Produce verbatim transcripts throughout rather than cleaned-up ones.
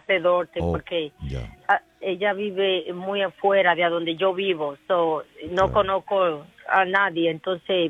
sacerdote, Oh, porque ya, ah, ella vive muy afuera de donde yo vivo, so, no claro. conozco a nadie, entonces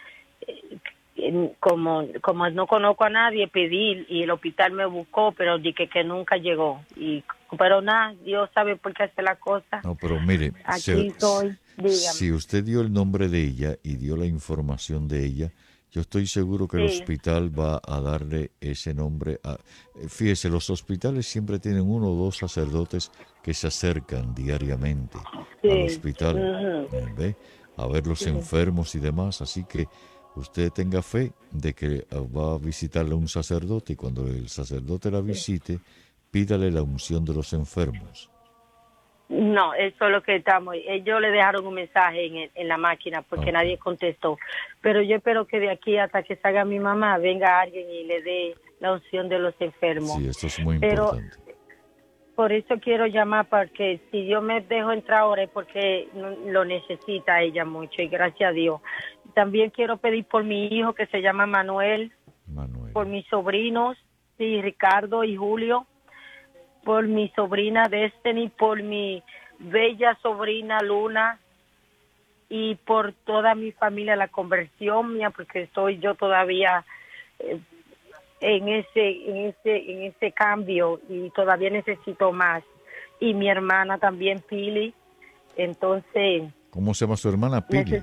eh, como como no conozco a nadie, pedí y el hospital me buscó, pero dije que nunca llegó. Y pero nada, Dios sabe por qué hace la cosa. No, pero mire, se- Aquí estoy, dígame. si usted dio el nombre de ella y dio la información de ella, yo estoy seguro que el Sí, hospital va a darle ese nombre. A, eh, fíjese, los hospitales siempre tienen uno o dos sacerdotes que se acercan diariamente al sí, hospital, ujú, eh, ¿ve? A ver los sí. enfermos y demás. Así que usted tenga fe de que eh, va a visitarle un sacerdote y cuando el sacerdote la visite, pídale la unción de los enfermos. No, eso es lo que estamos. Ellos le dejaron un mensaje en, el- en la máquina porque Ok. nadie contestó. Pero yo espero que de aquí hasta que salga mi mamá venga alguien y le dé la unción de los enfermos. Sí, esto es muy Pero importante. por eso quiero llamar, porque si yo me dejo entrar ahora es porque no- lo necesita ella mucho y gracias a Dios. También quiero pedir por mi hijo que se llama Manuel, Manuel. por mis sobrinos, sí, Ricardo y Julio, por mi sobrina Destiny, por mi bella sobrina Luna y por toda mi familia, la conversión mía, porque estoy yo todavía eh, en ese en ese en ese cambio y todavía necesito más. Y mi hermana también, Pili. Entonces, ¿Cómo se llama su hermana? Pili. neces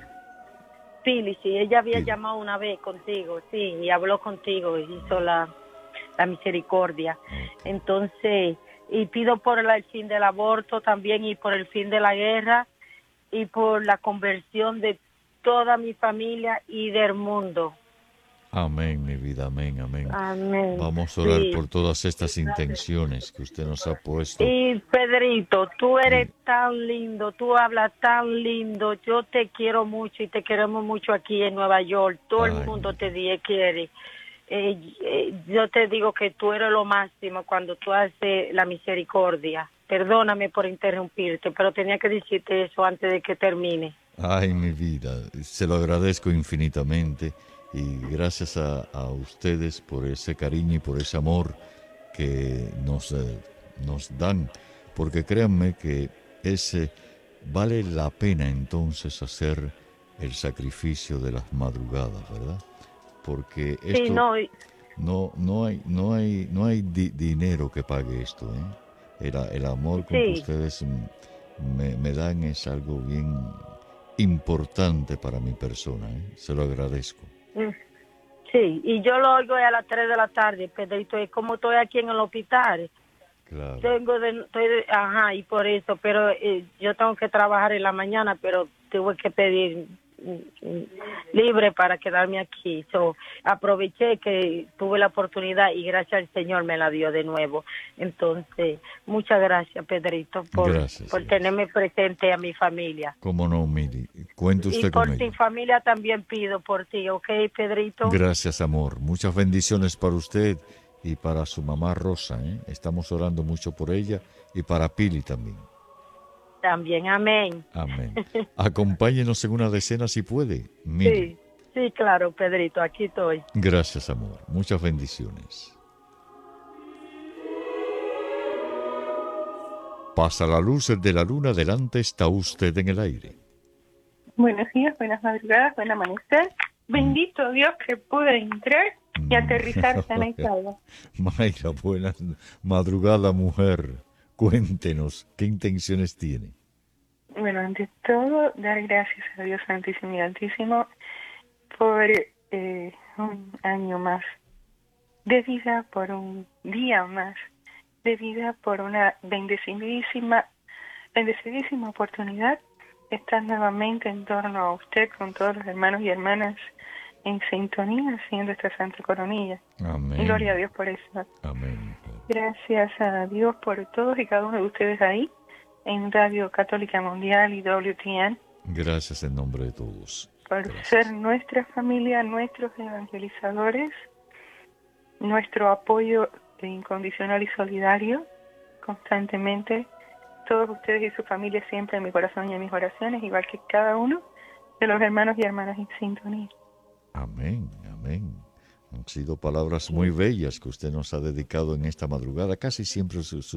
Pili, sí, ella había Pili. llamado una vez contigo, sí, y habló contigo, y hizo la, la misericordia. Ok. Entonces, y pido por el fin del aborto también y por el fin de la guerra y por la conversión de toda mi familia y del mundo. Amén, mi vida, amén, amén. Amén. Vamos a orar Sí. por todas estas intenciones que usted nos ha puesto. Y Pedrito, tú eres Diga. tan lindo, tú hablas tan lindo, yo te quiero mucho y te queremos mucho aquí en Nueva York, todo el Ay, mi mundo te vida. die- quiere. Eh, eh, yo te digo que tú eres lo máximo cuando tú haces la misericordia. Perdóname por interrumpirte, pero tenía que decirte eso antes de que termine. Ay, mi vida. Se lo agradezco infinitamente y gracias a, a ustedes por ese cariño y por ese amor que nos, eh, nos dan. Porque créanme que ese vale la pena entonces hacer el sacrificio de las madrugadas, ¿verdad? Porque Sí, esto no, y- no no hay no hay no hay di- dinero que pague esto, ¿eh? El, el amor con que sí. ustedes mm, me, me dan es algo bien importante para mi persona, ¿eh? Se lo agradezco. Mm. Sí, y yo lo oigo a las tres de la tarde, Pedrito, y como estoy aquí en el hospital, Claro. tengo de, estoy de- ajá, y por eso, pero eh, yo tengo que trabajar en la mañana, pero tuve que pedir mm, mm, libre para quedarme aquí. So, aproveché que tuve la oportunidad y gracias al Señor me la dio de nuevo. Entonces, muchas gracias, Pedrito, por, Gracias, por gracias. tenerme presente a mi familia. Cómo no, Mili. Cuente Y usted con por tu ella. familia también pido por ti, ¿ok, Pedrito? Gracias, amor. Muchas bendiciones para usted y para su mamá Rosa, ¿eh? Estamos orando mucho por ella y para Pili también. También, amén. Amén. Acompáñenos en una decena si puede, Mili. Sí, sí, claro, Pedrito, aquí estoy. Gracias, amor. Muchas bendiciones. Pasa la luz de la luna, delante está usted en el aire. Buenos días, buenas madrugadas, buen amanecer. Bendito Dios que pude entrar y aterrizar sana y salva. Mayra, buena madrugada, mujer. Cuéntenos, ¿qué intenciones tiene? Bueno, ante todo, dar gracias a Dios Santísimo y Altísimo por eh, un año más de vida, por un día más de vida, por una bendecidísima, bendecidísima oportunidad de estar nuevamente en torno a usted con todos los hermanos y hermanas en sintonía haciendo esta Santa Coronilla. Amén. Gloria a Dios por eso. Amén. Gracias a Dios por todos y cada uno de ustedes ahí en Radio Católica Mundial y W T N. Gracias en nombre de todos. Por Gracias. ser nuestra familia, nuestros evangelizadores, nuestro apoyo incondicional y solidario constantemente. Todos ustedes y su familia siempre en mi corazón y en mis oraciones, igual que cada uno de los hermanos y hermanas en sintonía. Amén, amén. Han sido palabras muy bellas que usted nos ha dedicado en esta madrugada. Casi siempre sus